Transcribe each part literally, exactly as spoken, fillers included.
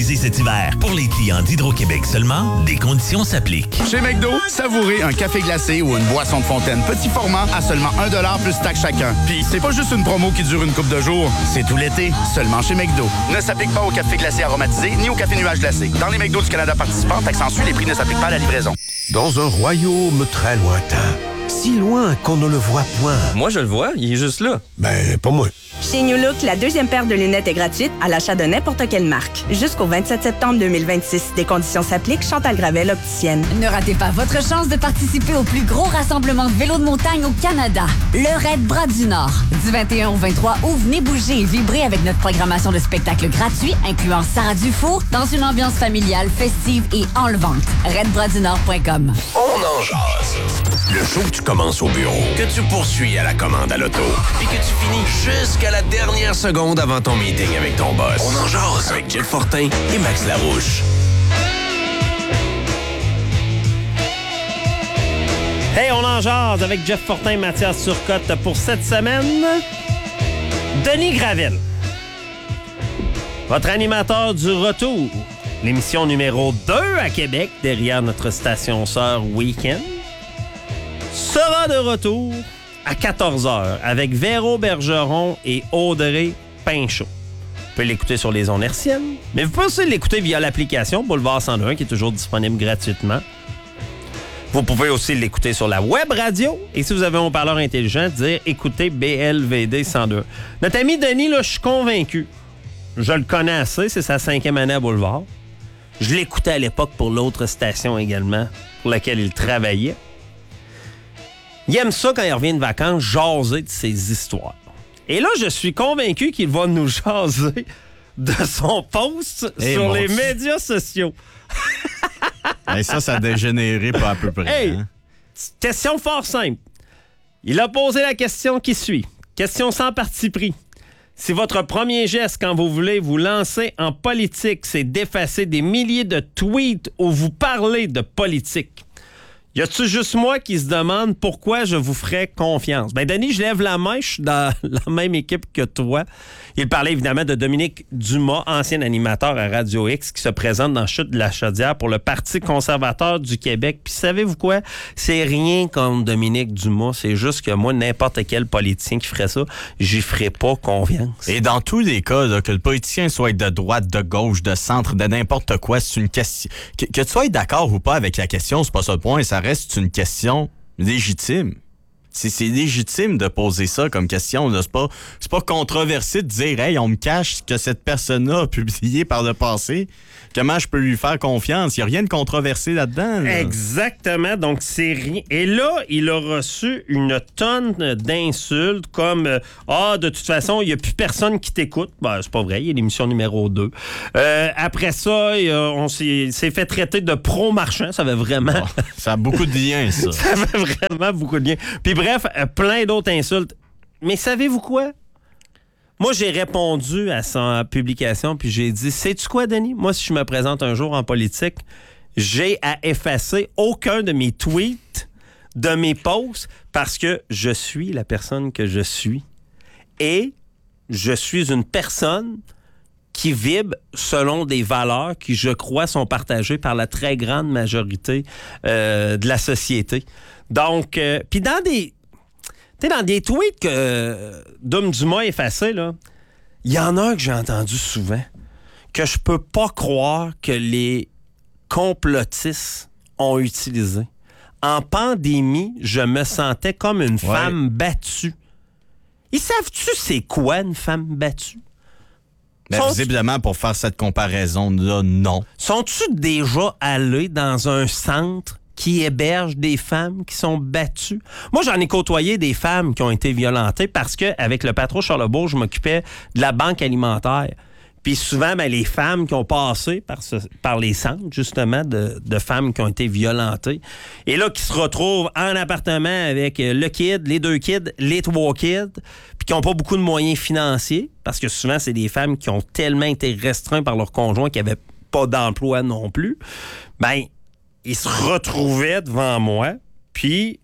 s'amuser cet hiver. Pour les clients d'Hydro-Québec seulement, des conditions s'appliquent. Chez McDo, savourez un café glacé ou une boisson de fontaine petit format à seulement un dollar plus taxe chacun. Puis, c'est pas juste une promo qui dure une couple de jours, c'est tout l'été, seulement chez McDo. Ne s'applique pas au café glacé aromatisé ni au café nuage glacé. Dans les McDo du Canada participants, taxe en sus, les prix ne s'appliquent pas à la livraison. Dans un royaume très lointain, si loin qu'on ne le voit point. Moi, je le vois, il est juste là. Ben, pas moi. Chez New Look, la deuxième paire de lunettes est gratuite à l'achat de n'importe quelle marque. Jusqu'au vingt-sept septembre deux mille vingt-six. Des conditions s'appliquent. Chantal Gravel, opticienne. Ne ratez pas votre chance de participer au plus gros rassemblement de vélos de montagne au Canada, le Raid Bras du Nord. Du vingt et un au vingt-trois août, venez bouger et vibrer avec notre programmation de spectacles gratuits, incluant Sarah Dufour, dans une ambiance familiale, festive et enlevante. raid bras du nord point com. On en jase. Le show que tu commences au bureau, que tu poursuis à la commande à l'auto, puis que tu finis jusqu'à la dernière seconde avant ton meeting avec ton boss. On en jase avec Jeff Fortin et Max Larouche. Hey, on en jase avec Jeff Fortin et Mathias Turcotte pour cette semaine. Denis Gravel, votre animateur du retour. L'émission numéro deux à Québec, derrière notre station sœur Week-end, sera de retour à quatorze heures avec Véro Bergeron et Audrey Pinchot. Vous pouvez l'écouter sur les ondes hertziennes, mais vous pouvez aussi l'écouter via l'application Boulevard cent un qui est toujours disponible gratuitement. Vous pouvez aussi l'écouter sur la web radio et si vous avez un haut-parleur intelligent, dire écoutez B L V D cent deux. Notre ami Denis, là, je suis convaincu. Je le connais assez, c'est sa cinquième année à Boulevard. Je l'écoutais à l'époque pour l'autre station également, pour laquelle il travaillait. Il aime ça quand il revient de vacances, jaser de ses histoires. Et là, je suis convaincu qu'il va nous jaser de son post hey, sur les Dieu. médias sociaux. Hey, ça, ça a dégénéré pas à peu près. Hey, hein? Question fort simple. Il a posé la question qui suit. Question sans parti pris. Si votre premier geste quand vous voulez vous lancer en politique, c'est d'effacer des milliers de tweets où vous parlez de politique, y a-tu juste moi qui se demande pourquoi je vous ferais confiance? Ben, Denis, je lève la main, je suis dans la même équipe que toi. Il parlait évidemment de Dominique Dumas, ancien animateur à Radio X, qui se présente dans Chute de la Chaudière pour le Parti conservateur du Québec. Puis savez-vous quoi? C'est rien contre Dominique Dumas, c'est juste que moi, n'importe quel politicien qui ferait ça, j'y ferais pas confiance. Et dans tous les cas, là, que le politicien soit de droite, de gauche, de centre, de n'importe quoi, c'est une question... Que, que tu sois d'accord ou pas avec la question, c'est pas ça le point, ça reste une question légitime. C'est, c'est légitime de poser ça comme question. Là. C'est pas, c'est pas controversé de dire « Hey, on me cache ce que cette personne-là a publié par le passé. Comment je peux lui faire confiance? » Il n'y a rien de controversé là-dedans. Là. Exactement. Donc, c'est rien. Et là, il a reçu une tonne d'insultes comme « Ah, de toute façon, il n'y a plus personne qui t'écoute. » Ben, c'est pas vrai. Il y a l'émission numéro deux. Euh, après ça, on s'est, s'est fait traiter de pro-marchand. Ça avait vraiment... Oh, ça a beaucoup de liens, ça. Ça avait vraiment beaucoup de liens. Puis bref, plein d'autres insultes. Mais savez-vous quoi? Moi, j'ai répondu à sa publication, puis j'ai dit, sais-tu quoi, Denis? Moi, si je me présente un jour en politique, j'ai à effacer aucun de mes tweets, de mes posts, parce que je suis la personne que je suis. Et je suis une personne qui vibre selon des valeurs qui, je crois, sont partagées par la très grande majorité euh, de la société. Donc, euh, puis dans des... Tu sais, dans des tweets que euh, Dom Dumas a effacés, là, il y en a un que j'ai entendu souvent, que je peux pas croire que les complotistes ont utilisé. En pandémie, je me sentais comme une ouais. femme battue. Ils savent-tu c'est quoi une femme battue? Ben, visiblement, pour faire cette comparaison-là, non. Sont-tu déjà allés dans un centre qui héberge des femmes qui sont battues? Moi, j'en ai côtoyé des femmes qui ont été violentées parce qu'avec le patron Charlebourg, je m'occupais de la banque alimentaire. Puis souvent, ben, les femmes qui ont passé par, ce, par les centres, justement, de, de femmes qui ont été violentées, et là, qui se retrouvent en appartement avec le kid, les deux kids, les trois kids, puis qui n'ont pas beaucoup de moyens financiers, parce que souvent, c'est des femmes qui ont tellement été restreintes par leur conjoint qu'ils n'avaient pas d'emploi non plus. Ben, ils se retrouvaient devant moi, puis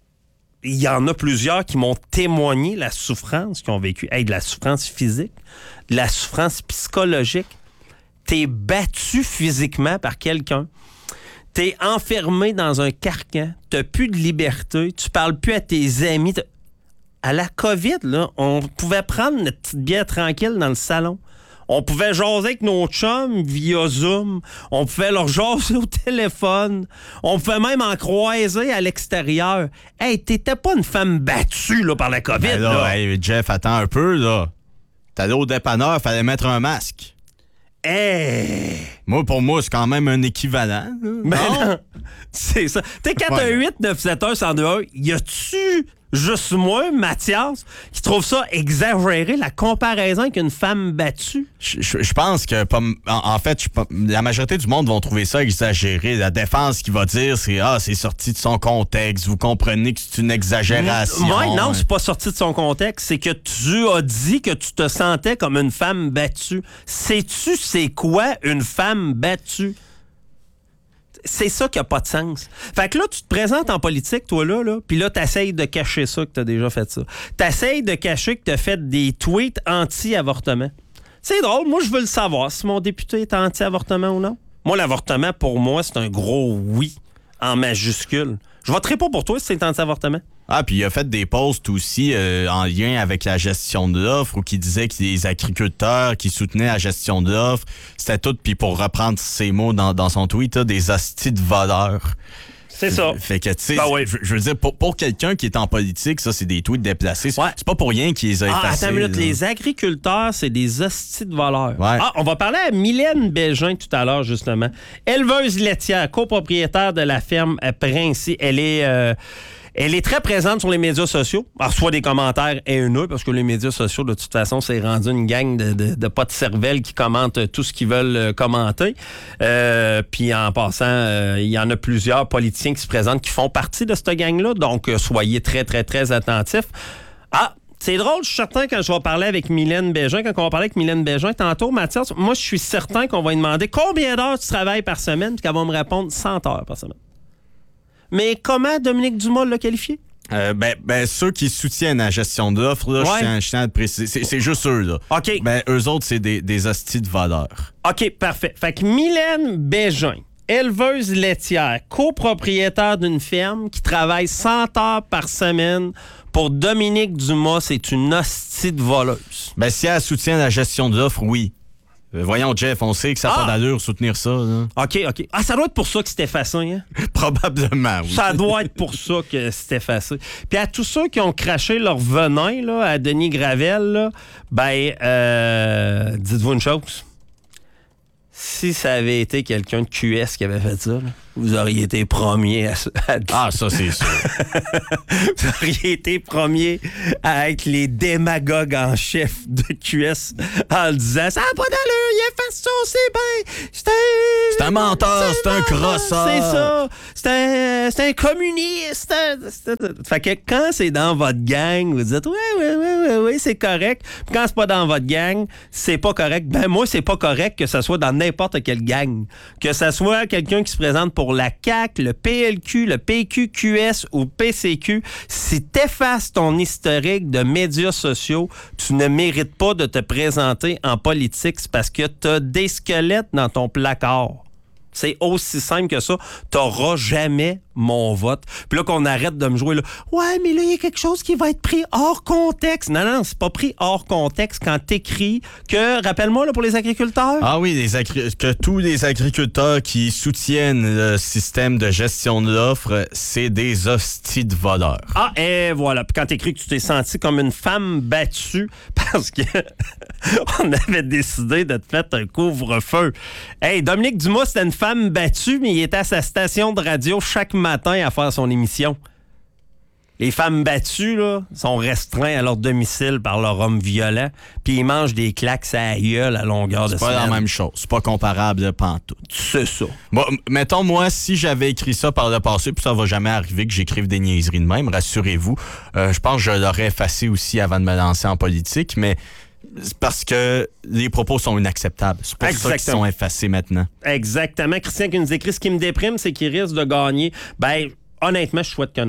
il y en a plusieurs qui m'ont témoigné la souffrance qu'ils ont vécue. Hey, de la souffrance physique, de la souffrance psychologique. t'es battu physiquement par quelqu'un, t'es enfermé dans un carcan, t'as plus de liberté, tu parles plus à tes amis. T'as... À la COVID, là, on pouvait prendre notre petite bière tranquille dans le salon. On pouvait jaser avec nos chums via Zoom. On pouvait leur jaser au téléphone. On pouvait même en croiser à l'extérieur. Hey, t'étais pas une femme battue là, par la COVID. Ben là, là. Hey, Jeff, attends un peu, là. T'allais au dépanneur, fallait mettre un masque. Hey! Moi, pour moi, c'est quand même un équivalent. Là. Ben non, c'est ça. T'es quatre un huit neuf sept un un deux un. Y a-tu juste moi, Mathias, qui trouve ça exagéré, la comparaison avec une femme battue? Je, je, je pense que, pas, en, en fait, je, la majorité du monde vont trouver ça exagéré. La défense qui va dire, c'est « Ah, c'est sorti de son contexte. Vous comprenez que c'est une exagération. » Moi, non, c'est pas sorti de son contexte. C'est que tu as dit que tu te sentais comme une femme battue. Sais-tu c'est quoi une femme battue? C'est ça qui n'a pas de sens. Fait que là, tu te présentes en politique, toi, là, là puis là, t'essayes de cacher ça, que t'as déjà fait ça. T'essayes de cacher que t'as fait des tweets anti-avortement. C'est drôle, moi, je veux le savoir, si mon député est anti-avortement ou non. Moi, l'avortement, pour moi, c'est un gros oui, en majuscule. Je voterai pas pour toi si c'est anti-avortement. Ah, puis il a fait des posts aussi euh, en lien avec la gestion de l'offre, où qui disait que les agriculteurs qui soutenaient la gestion de l'offre, c'était tout, puis pour reprendre ses mots dans, dans son tweet, là, des hosties de voleurs. C'est ça. Fait que, tu sais, Ben oui. je, je veux dire, pour, pour quelqu'un qui est en politique, ça, c'est des tweets déplacés. C'est, Ouais. c'est pas pour rien qu'ils les a Ah, effacés. attends une minute, là. les agriculteurs, c'est des hosties de voleurs. Ouais. Ah, on va parler à Mylène Bégin tout à l'heure, justement. Éleveuse laitière, copropriétaire de la ferme Princi. Elle est... Euh, Elle est très présente sur les médias sociaux. Elle reçoit des commentaires haineux parce que les médias sociaux, de toute façon, c'est rendu une gang de, de, de pas de cervelle qui commentent tout ce qu'ils veulent commenter. Euh, puis en passant, euh, il y en a plusieurs politiciens qui se présentent qui font partie de cette gang-là. Donc, euh, soyez très, très, très attentifs. Ah! C'est drôle, je suis certain quand je vais parler avec Mylène Bégin, quand on va parler avec Mylène Bégin tantôt, Mathias, moi, je suis certain qu'on va lui demander combien d'heures tu travailles par semaine, puis qu'elle va me répondre cent heures par semaine. Mais comment Dominique Dumas l'a qualifié? Euh, ben, ben, ceux qui soutiennent la gestion de l'offre, là, Ouais. je tiens, je tiens à le préciser. C'est, c'est juste eux, là. OK. Ben, eux autres, c'est des, des hosties de voleurs. OK, parfait. Fait que Mylène Bégin, éleveuse laitière, copropriétaire d'une ferme qui travaille cent heures par semaine, pour Dominique Dumas, c'est une hostie de voleuse. Ben, si elle soutient la gestion de l'offre, oui. Euh, voyons, Jeff, on sait que ça n'a Ah! pas d'allure soutenir ça, là. OK, OK. Ah, ça doit être pour ça que c'était effacé, hein? Probablement, oui. Ça doit être pour ça que c'était effacé. Puis à tous ceux qui ont craché leur venin là, à Denis Gravel, là, ben, euh, dites-vous une chose. Si ça avait été quelqu'un de Q S qui avait fait ça, là, vous auriez été premier à, à Ah, ça, c'est sûr. vous auriez été premier à être les démagogues en chef de Q S en le disant « Ça n'a pas d'allure, il efface ça, c'est bien! C'est un... C'est un menteur, c'est un crosseur. C'est ça! C'est un, c'est un communiste! C'est un- Fait que quand c'est dans votre gang, vous dites « Oui, oui, oui, oui, oui, c'est correct. » Puis quand c'est pas dans votre gang, c'est pas correct. Ben moi, c'est pas correct que ça soit dans n'importe quelle gang. Que ça soit quelqu'un qui se présente pour la C A Q, le P L Q, le P Q, Q S ou P C Q, si t'effaces ton historique de médias sociaux, tu ne mérites pas de te présenter en politique. C'est parce que t'as des squelettes dans ton placard. C'est aussi simple que ça. T'auras jamais mon vote. Puis là, qu'on arrête de me jouer là. Ouais, mais là, il y a quelque chose qui va être pris hors contexte. Non, non, c'est pas pris hors contexte quand t'écris que, rappelle-moi, là, pour les agriculteurs. Ah oui, les agri- que tous les agriculteurs qui soutiennent le système de gestion de l'offre, c'est des hosties de voleurs. Ah, et voilà. Puis quand t'écris que tu t'es senti comme une femme battue parce que on avait décidé de te mettre un couvre-feu. Hey, Dominique Dumas, c'était une femme battue, mais il était à sa station de radio chaque matin à faire son émission. Les femmes battues, là, sont restreintes à leur domicile par leur homme violent, puis ils mangent des claques à la gueule à longueur de C'est pas semaine. la même chose. C'est pas comparable de pantoute. C'est ça. Bon, m- mettons, moi, si j'avais écrit ça par le passé, puis ça va jamais arriver que j'écrive des niaiseries de même, rassurez-vous. Euh, je pense que je l'aurais effacé aussi avant de me lancer en politique, mais c'est parce que les propos sont inacceptables. C'est pour ça qu'ils Exactement. sont effacés maintenant. Exactement. Christian qui nous écrit, ce qui me déprime, c'est qu'il risque de gagner. Ben, honnêtement, je souhaite que non.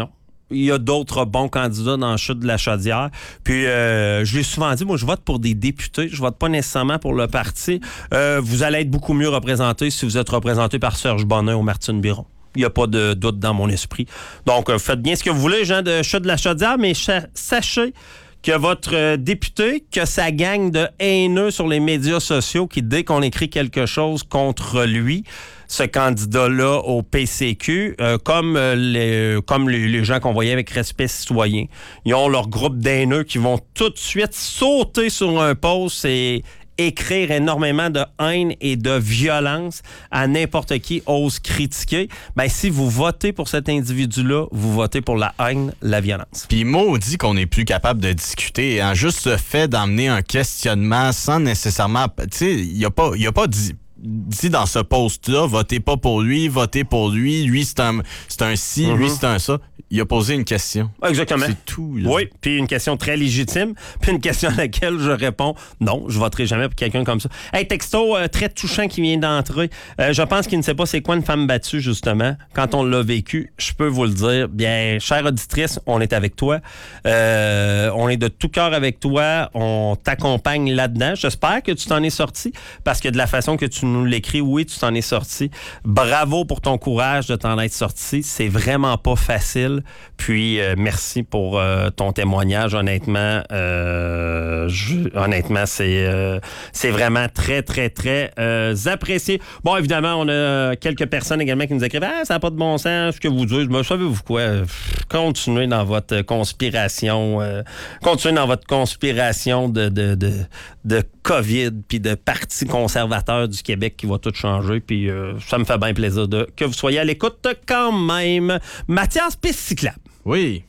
il y a d'autres bons candidats dans le chute de la Chaudière. Puis, euh, je l'ai souvent dit, moi, je vote pour des députés. Je vote pas nécessairement pour le parti. Euh, vous allez être beaucoup mieux représenté si vous êtes représenté par Serge Bonnin ou Martine Biron. Il n'y a pas de doute dans mon esprit. Donc, euh, faites bien ce que vous voulez, gens de chute de la Chaudière, mais ch- sachez que votre euh, député, que sa gang de haineux sur les médias sociaux qui, dès qu'on écrit quelque chose contre lui, ce candidat-là au P C Q, euh, comme, euh, les, comme les, les gens qu'on voyait avec Respect citoyen. Ils ont leur groupe d'haineux qui vont tout de suite sauter sur un post et écrire énormément de haine et de violence à n'importe qui ose critiquer. Ben, si vous votez pour cet individu-là, vous votez pour la haine, la violence. Puis maudit qu'on n'est plus capable de discuter. Hein? Juste le fait d'emmener un questionnement sans nécessairement... Tu sais, il n'y a pas, y a pas dit... dit dans ce post-là, votez pas pour lui, votez pour lui, lui c'est un, c'est un ci, mm-hmm. lui c'est un ça. Il a posé une question. Exactement. C'est tout. Là. Oui, puis une question très légitime, puis une question à laquelle je réponds non, je voterai jamais pour quelqu'un comme ça. Hey, texto euh, très touchant qui vient d'entrer. Euh, je pense qu'il ne sait pas c'est quoi une femme battue, justement. Quand on l'a vécu, je peux vous le dire. Bien, chère auditrice, on est avec toi. Euh, on est de tout cœur avec toi. On t'accompagne là-dedans. J'espère que tu t'en es sorti, parce que de la façon que tu nous l'écris, oui, tu t'en es sorti. Bravo pour ton courage de t'en être sorti. C'est vraiment pas facile. Puis, euh, merci pour euh, ton témoignage. Honnêtement, euh, je, honnêtement, c'est, euh, c'est vraiment très, très, très euh, apprécié. Bon, évidemment, on a quelques personnes également qui nous écrivent « Ah, ça n'a pas de bon sens, ce que vous dites. » Mais savez-vous quoi? Continuez dans votre conspiration. Euh, continuez dans votre conspiration de, de, de, de COVID puis de Parti conservateur du Québec qui va tout changer. Puis, euh, ça me fait bien plaisir de, que vous soyez à l'écoute quand même. Mathias, piste cyclable. Oui.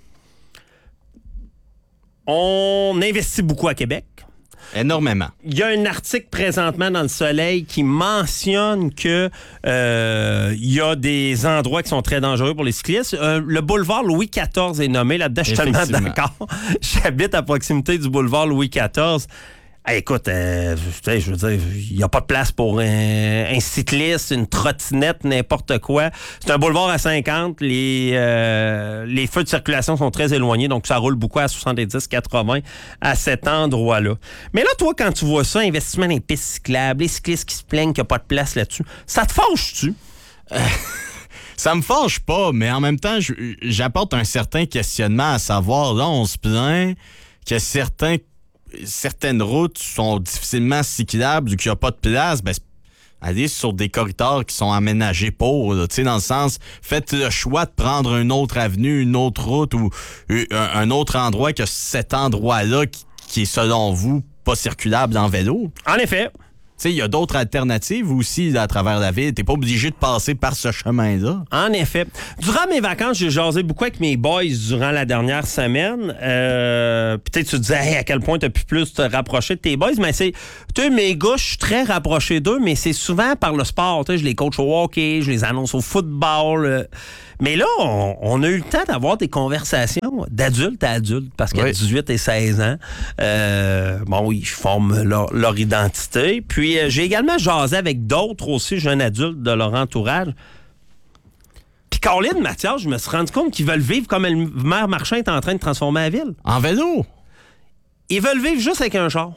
On investit beaucoup à Québec. Énormément. Il y a un article présentement dans Le Soleil qui mentionne que euh, il y a des endroits qui sont très dangereux pour les cyclistes. Euh, le boulevard Louis quatorze est nommé. Là-dedans, je suis tellement d'accord. J'habite à proximité du boulevard Louis quatorze. Hey, écoute, euh, je veux dire, il n'y a pas de place pour un, un cycliste, une trottinette, n'importe quoi. C'est un boulevard à cinquante. Les, euh, les feux de circulation sont très éloignés, donc ça roule beaucoup à soixante-dix quatre-vingts à cet endroit-là. Mais là, toi, quand tu vois ça, investissement dans les pistes cyclables, les cyclistes qui se plaignent qu'il n'y a pas de place là-dessus, ça te fâche-tu? Euh, ça me fâche pas, mais en même temps, j'apporte un certain questionnement à savoir, là, on se plaint que certains certaines routes sont difficilement cyclables, vu qu'il n'y a pas de place, ben, allez sur des corridors qui sont aménagés pour, tu sais, dans le sens, faites le choix de prendre une autre avenue, une autre route ou un, un autre endroit que cet endroit-là qui, qui est, selon vous, pas circulable en vélo. En effet. Tu sais, il y a d'autres alternatives aussi là, à travers la ville. T'es pas obligé de passer par ce chemin-là. En effet. Durant mes vacances, j'ai jasé beaucoup avec mes boys durant la dernière semaine. Euh, peut-être tu te disais hey, à quel point t'as pu plus te rapprocher de tes boys, mais c'est... Tu sais, mes gars, je suis très rapproché d'eux, mais c'est souvent par le sport. Tu sais, je les coach au hockey, je les annonce au football. Euh, mais là, on, on a eu le temps d'avoir des conversations d'adultes à adultes, parce qu'à oui. dix-huit et seize ans, euh, bon, ils forment leur, leur identité. Puis, euh, j'ai également jasé avec d'autres aussi jeunes adultes de leur entourage. Puis, Caroline, Mathias, je me suis rendu compte qu'ils veulent vivre comme le maire Marchand est en train de transformer la ville. En vélo? Ils veulent vivre juste avec un char.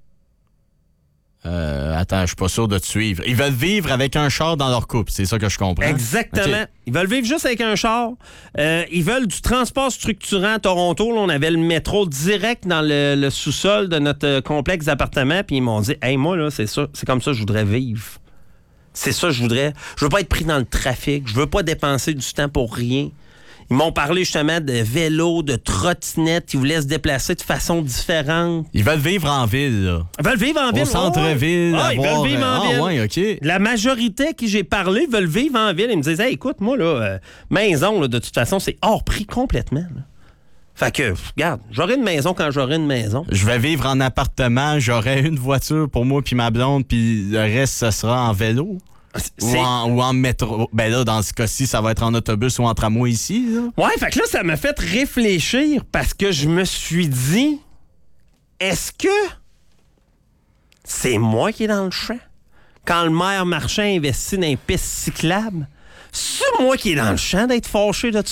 Euh, attends, je suis pas sûr de te suivre. Ils veulent vivre avec un char dans leur couple, c'est ça que je comprends. Exactement. Okay. Ils veulent vivre juste avec un char. Euh, ils veulent du transport structurant à Toronto. Là, on avait le métro direct dans le, le sous-sol de notre complexe d'appartements. Puis ils m'ont dit, hey, moi, là, c'est ça, c'est comme ça que je voudrais vivre. C'est ça que je voudrais. Je veux pas être pris dans le trafic. Je veux pas dépenser du temps pour rien. Ils m'ont parlé justement de vélo, de trottinette. Ils voulaient se déplacer de façon différente. Ils veulent vivre en ville, là. Ils veulent vivre en ville. Au centre-ville. Ah, avoir... ils veulent vivre en ah, ville. Ouais, OK. La majorité à qui j'ai parlé veulent vivre en ville. Ils me disaient, hey, écoute, moi, là, euh, maison, là, de toute façon, c'est hors prix complètement. Là. Fait que, regarde, j'aurai une maison quand j'aurai une maison. Je vais vivre en appartement, j'aurai une voiture pour moi puis ma blonde, puis le reste, ce sera en vélo. Ou en, ou en métro. Ben là, dans ce cas-ci, ça va être en autobus ou en tramway ici. Là. Ouais, fait que là, ça m'a fait réfléchir parce que je me suis dit, est-ce que c'est moi qui est dans le champ? Quand le maire Marchand investit dans les pistes cyclables, c'est moi qui est dans le champ d'être fâché de ça?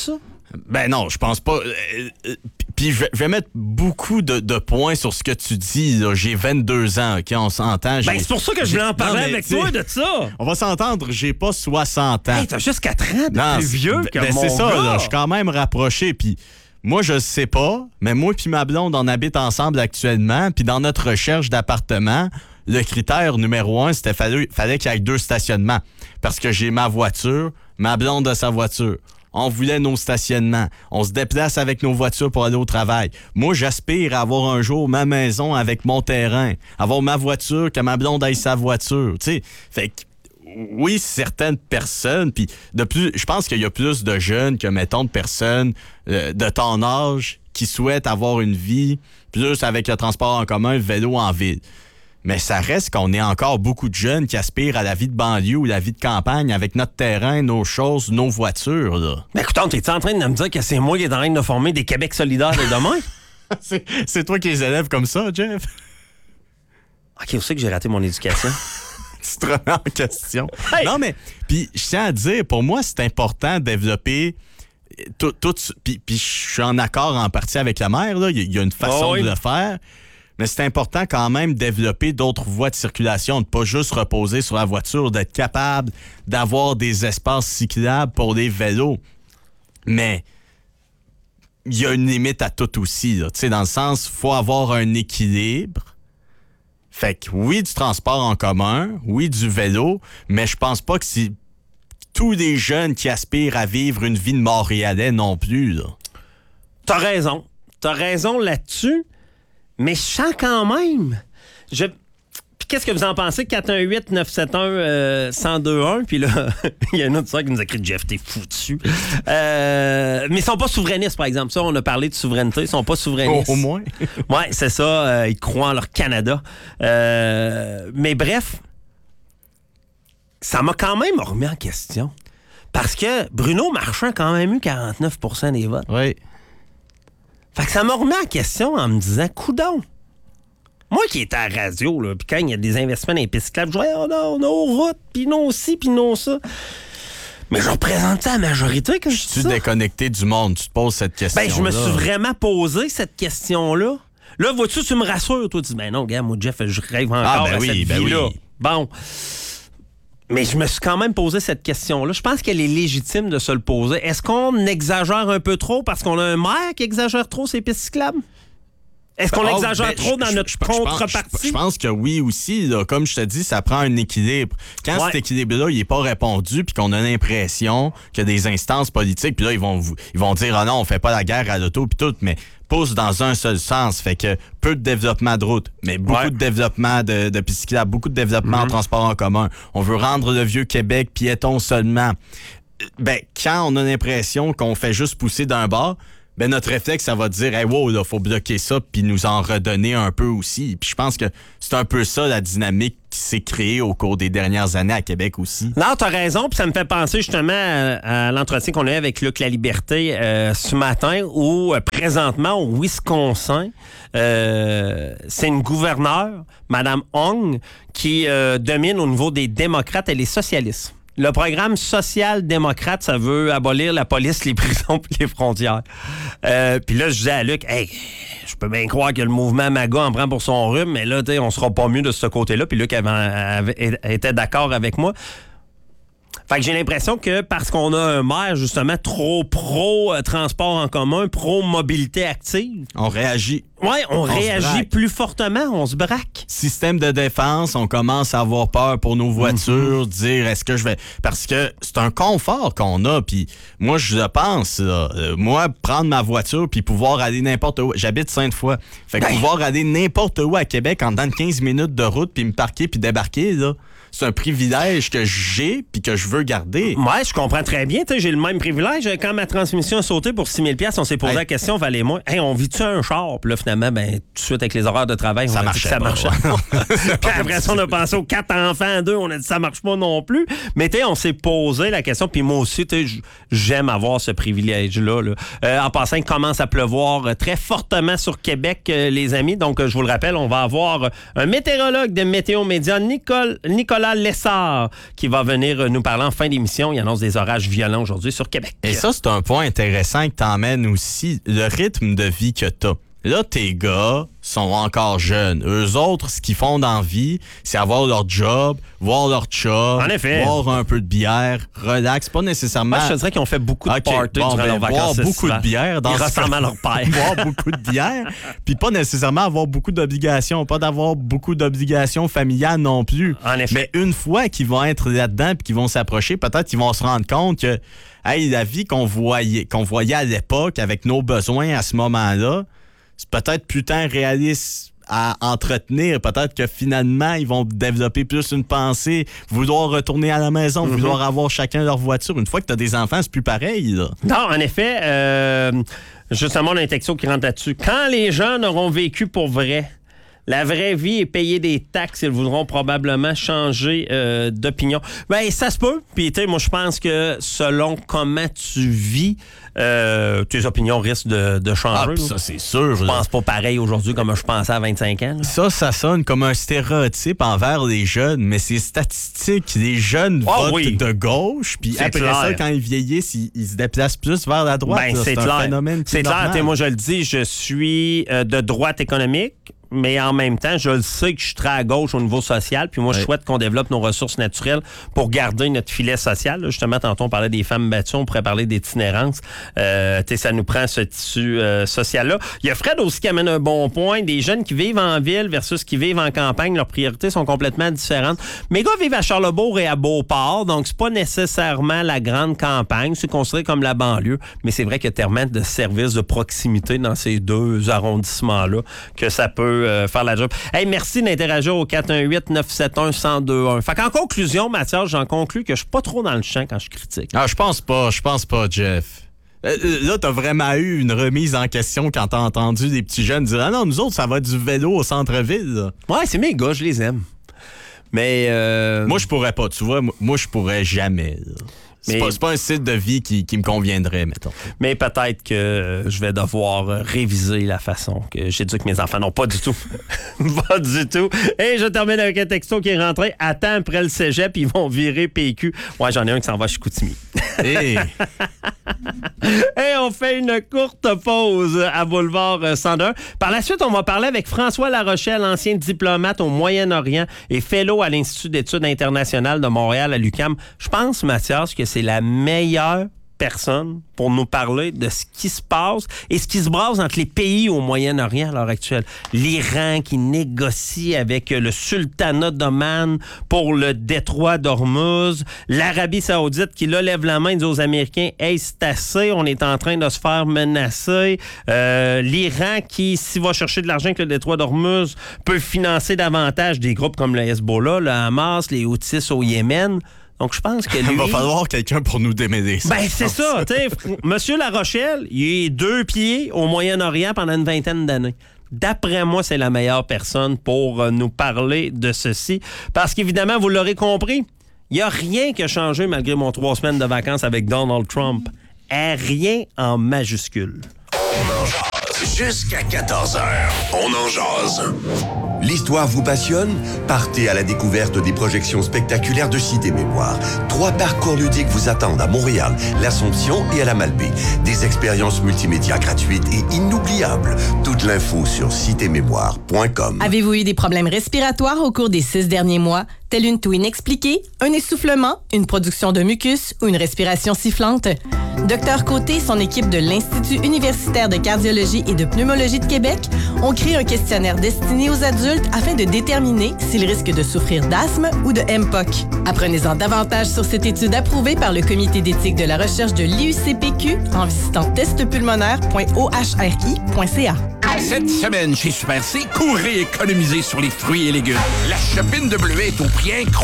Ben non, je pense pas. Puis je vais mettre beaucoup de, de points sur ce que tu dis. Là. J'ai vingt-deux ans, OK? On s'entend. Ben, c'est pour ça que je voulais en parler non, avec toi de ça. On va s'entendre, j'ai pas soixante ans. Hey, t'as juste quatre ans de plus vieux que ben, mon c'est ça, gars. là, je suis quand même rapproché. Puis moi, je sais pas, mais moi puis ma blonde, on habite ensemble actuellement. Puis dans notre recherche d'appartement, le critère numéro un, c'était fallait, fallait qu'il y ait deux stationnements. Parce que j'ai ma voiture, ma blonde a sa voiture. On voulait nos stationnements. On se déplace avec nos voitures pour aller au travail. Moi, j'aspire à avoir un jour ma maison avec mon terrain. Avoir ma voiture, que ma blonde aille sa voiture. Tu sais, fait que oui, certaines personnes, puis de plus, je pense qu'il y a plus de jeunes que, mettons, de personnes euh, de ton âge qui souhaitent avoir une vie plus avec le transport en commun, le vélo en ville. Mais ça reste qu'on est encore beaucoup de jeunes qui aspirent à la vie de banlieue ou la vie de campagne avec notre terrain, nos choses, nos voitures. Là. Mais écoute, t'es en train de me dire que c'est moi qui est en train de former des Québec solidaires de demain? c'est, c'est toi qui les élèves comme ça, Jeff? OK, où c'est que j'ai raté mon éducation? Tu te remets en question. Hey! Non, mais, puis je tiens à dire, pour moi, c'est important de développer tout. tout puis je suis en accord en partie avec la mère, là. Il y a une façon oh oui. de le faire. Mais c'est important quand même de développer d'autres voies de circulation, de pas juste reposer sur la voiture, d'être capable d'avoir des espaces cyclables pour les vélos. Mais il y a une limite à tout aussi, là. Tu sais, dans le sens, il faut avoir un équilibre. Fait que oui, du transport en commun, oui, du vélo, mais je pense pas que c'est tous les jeunes qui aspirent à vivre une vie de Montréalais non plus, là. T'as raison. T'as raison là-dessus. Mais je sens quand même. Je... Puis qu'est-ce que vous en pensez? quatre un huit neuf sept un un zéro deux un. Puis là, il y a un autre soeur qui nous a écrit « Jeff, t'es foutu. Euh, mais ils sont pas souverainistes, par exemple. Ça, on a parlé de souveraineté. Ils sont pas souverainistes. Au, au moins. Oui, c'est ça. Euh, ils croient en leur Canada. Euh, mais bref, ça m'a quand même remis en question. Parce que Bruno Marchand a quand même eu quarante-neuf pour cent des votes. Oui. Fait que ça m'a remis en question en me disant, coudonc. Moi qui étais à la radio, là, puis quand il y a des investissements dans les pistes cyclables, je disais, oh non, nos routes, puis non ci, puis non ça. Mais je représente ça à la majorité quand je dis ça. Je suis déconnecté du monde, tu te poses cette question-là. Ben, je me suis vraiment posé cette question-là. Là, vois-tu, tu me rassures, toi, tu dis, ben non, gars, moi, Jeff, je rêve encore ah, ben à oui, cette ben vie-là. Oui. Bon. Mais je me suis quand même posé cette question-là. Je pense qu'elle est légitime de se le poser. Est-ce qu'on exagère un peu trop parce qu'on a un maire qui exagère trop ses pistes cyclables? Est-ce qu'on oh, exagère ben, trop je, dans notre je, contrepartie? Je, je pense que oui aussi. Là. Comme je te dis, ça prend un équilibre. Quand ouais. cet équilibre-là, il n'est pas répondu puis qu'on a l'impression qu'il y a des instances politiques, puis là, ils vont, ils vont dire « Ah non, on fait pas la guerre à l'auto » puis tout, mais pousse dans un seul sens. Fait que peu de développement de route, mais beaucoup ouais. de développement de, de pistes cyclables, beaucoup de développement mm-hmm. en transport en commun. On veut rendre le Vieux-Québec piéton seulement. Ben, quand on a l'impression qu'on fait juste pousser d'un bord, ben notre réflexe, ça va dire hey, « wow, là, faut bloquer ça puis nous en redonner un peu aussi. » Puis je pense que c'est un peu ça la dynamique qui s'est créée au cours des dernières années à Québec aussi. Non, t'as raison, puis ça me fait penser justement à, à l'entretien qu'on a eu avec Luc Laliberté euh, ce matin où euh, présentement au Wisconsin, euh, c'est une gouverneure, Mme Hong, qui euh, domine au niveau des démocrates et les socialistes. Le programme social-démocrate, ça veut abolir la police, les prisons et les frontières. Euh, puis là, je disais à Luc, hey, je peux bien croire que le mouvement MAGA en prend pour son rhume, mais là, on sera pas mieux de ce côté-là. Puis Luc avait, avait, était d'accord avec moi. Fait que j'ai l'impression que parce qu'on a un maire, justement, trop pro-transport en commun, pro-mobilité active... On réagit. Oui, on, on réagit plus fortement, on se braque. Système de défense, on commence à avoir peur pour nos voitures, mm-hmm. dire est-ce que je vais... Parce que c'est un confort qu'on a, puis moi, je le pense, là, euh, moi, prendre ma voiture puis pouvoir aller n'importe où... J'habite Sainte-Foy. Fait que ben... pouvoir aller n'importe où à Québec en dans quinze minutes de route puis me parquer puis débarquer, là... C'est un privilège que j'ai puis que je veux garder. Ouais, je comprends très bien. J'ai le même privilège. Quand ma transmission a sauté pour six mille dollars, on s'est posé hey. la question, valait moi. Hey, on vit-tu un char? Puis là, finalement, ben, tout de suite, avec les horaires de travail, ça on a marchait dit que ça pas, marchait ouais. Puis après ça, on a pensé aux quatre enfants à deux. On a dit ça marche pas non plus. Mais tu sais, on s'est posé la question. Puis moi aussi, tu sais, j'aime avoir ce privilège-là. Là. Euh, en passant, il commence à pleuvoir très fortement sur Québec, euh, les amis. Donc, je vous le rappelle, on va avoir un météorologue de Météo Média, Nicole, Nicolas Nicolas Lessard qui va venir nous parler en fin d'émission. Il annonce des orages violents aujourd'hui sur Québec. Et ça, c'est un point intéressant que t'emmènes aussi, le rythme de vie que t'as. Là, tes gars sont encore jeunes. Eux autres, ce qu'ils font dans la vie, c'est avoir leur job, voir leur chum, en effet. boire un peu de bière, relax, pas nécessairement... Moi, je te dirais qu'ils ont fait beaucoup de okay, parties bon, durant ben, leurs vacances. boire beaucoup de bière. Dans Ils ressemblent à leur père. Boire beaucoup de bière, puis pas nécessairement avoir beaucoup d'obligations, pas d'avoir beaucoup d'obligations familiales non plus. En effet. Mais une fois qu'ils vont être là-dedans puis qu'ils vont s'approcher, peut-être qu'ils vont se rendre compte que hey, la vie qu'on voyait, qu'on voyait à l'époque avec nos besoins à ce moment-là, c'est peut-être putain réaliste à entretenir. Peut-être que finalement, ils vont développer plus une pensée, vouloir retourner à la maison, mm-hmm. vouloir avoir chacun leur voiture. Une fois que tu as des enfants, c'est plus pareil. Là. Non, en effet, euh, justement, on a un texto qui rentre là-dessus. Quand les jeunes auront vécu pour vrai, la vraie vie est payer des taxes. Ils voudront probablement changer euh, d'opinion. Ben, ça se peut. Puis, tu sais, moi, je pense que selon comment tu vis, euh, tes opinions risquent de, de changer. Ah, ça, c'est sûr. Je pense pas pareil aujourd'hui comme je pensais à vingt-cinq ans. Là. Ça, ça sonne comme un stéréotype envers les jeunes, mais c'est statistique. Les jeunes oh, votent oui. de gauche, puis après clair. ça, quand ils vieillissent, ils, ils se déplacent plus vers la droite. Ben, là. c'est, c'est clair. un phénomène qui c'est est clair. normal. Moi, je le dis, je suis euh, de droite économique. Mais en même temps, je le sais que je suis très à gauche au niveau social. Puis moi, je oui. souhaite qu'on développe nos ressources naturelles pour garder notre filet social. Là, justement, tantôt, on parlait des femmes battues, on pourrait parler d'itinérance. Euh, tu sais, ça nous prend ce tissu euh, social-là. Il y a Fred aussi qui amène un bon point. Des jeunes qui vivent en ville versus qui vivent en campagne, leurs priorités sont complètement différentes. Mes gars vivent à Charlesbourg et à Beauport, donc c'est pas nécessairement la grande campagne. C'est considéré comme la banlieue. Mais c'est vrai qu'il y a tellement de services de proximité dans ces deux arrondissements-là que ça peut Euh, faire la job. Hey, merci d'interagir au quatre un huit neuf sept un un zéro deux un. Fait qu'en conclusion, Mathias, j'en conclus que je suis pas trop dans le champ quand je critique. Ah, je pense pas, je pense pas, Jeff. Euh, là, t'as vraiment eu une remise en question quand t'as entendu des petits jeunes dire « Ah non, nous autres, ça va du vélo au centre-ville. » là. Ouais, c'est mes gars, je les aime. Mais... Euh... Moi, je pourrais pas, tu vois. Moi, je pourrais jamais. Là. C'est, Mais, pas, c'est pas un style de vie qui, qui me conviendrait, mettons. Mais peut-être que euh, je vais devoir euh, réviser la façon que j'éduque mes enfants. Non, pas du tout. Pas du tout. Et je termine avec un texto qui est rentré. Attends, après le cégep, ils vont virer P Q. Ouais, j'en ai un qui s'en va à Chicoutimi. Hey. Et on fait une courte pause à Boulevard cent un. Par la suite, on va parler avec François Larochelle, ancien diplomate au Moyen-Orient et fellow à l'Institut d'études internationales de Montréal à l'U Q A M. Je pense, Mathias, que c'est la meilleure personne pour nous parler de ce qui se passe et ce qui se brasse entre les pays au Moyen-Orient à l'heure actuelle. L'Iran qui négocie avec le sultanat d'Oman pour le détroit d'Ormuz, l'Arabie saoudite qui là lève la main et dit aux Américains « Hey, c'est assez, on est en train de se faire menacer. Euh, » L'Iran qui, s'il va chercher de l'argent avec le détroit d'Ormuz, peut financer davantage des groupes comme le Hezbollah, le Hamas, les Houthis au Yémen. Donc, je pense que lui... Il va falloir quelqu'un pour nous démêler ça. Ben, c'est ça. Tu sais, Monsieur Larochelle, il est deux pieds au Moyen-Orient pendant une vingtaine d'années. D'après moi, c'est la meilleure personne pour euh, nous parler de ceci. Parce qu'évidemment, vous l'aurez compris, il n'y a rien qui a changé malgré mon trois semaines de vacances avec Donald Trump. Et rien en majuscule. On en jase jusqu'à quatorze heures. On en jase. L'histoire vous passionne? Partez à la découverte des projections spectaculaires de Cité Mémoire. Trois parcours ludiques vous attendent à Montréal, l'Assomption et à la Malbaie. Des expériences multimédia gratuites et inoubliables. Toute l'info sur cité mémoire point com. Avez-vous eu des problèmes respiratoires au cours des six derniers mois? Telle une toux inexpliquée, un essoufflement, une production de mucus ou une respiration sifflante? Docteur Côté et son équipe de l'Institut universitaire de cardiologie et de pneumologie de Québec ont créé un questionnaire destiné aux adultes afin de déterminer s'ils risquent de souffrir d'asthme ou de M P O C. Apprenez-en davantage sur cette étude approuvée par le Comité d'éthique de la recherche de l'I U C P Q en visitant test pulmonaire point o h r i point c a. Cette semaine, chez Super C, courez économiser sur les fruits et légumes. La chopine de bleuet est au prix incroyable.